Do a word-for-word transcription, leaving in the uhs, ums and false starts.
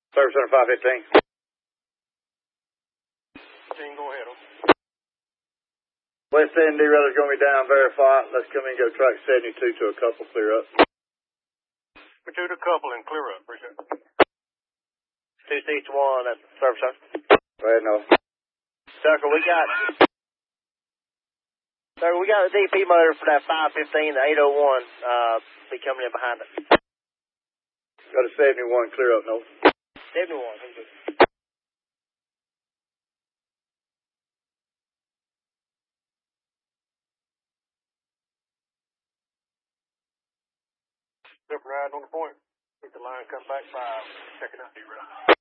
Service Center five fifteen. fifteen, go ahead. West End derailler's going to be down, verify. Let's come in and go track seventy-two to a couple, clear up. two to a couple and clear up, appreciate it. two sixty-one at Service Center. Go ahead, no. Tucker, we got... Tucker, we got a D P motor for that five fifteen, the eight oh one, uh, be coming in behind it. Got a seventy-one, clear up, no. seventy-one, thank you. Step right on the point. Get the line, come back five. Checking out derail.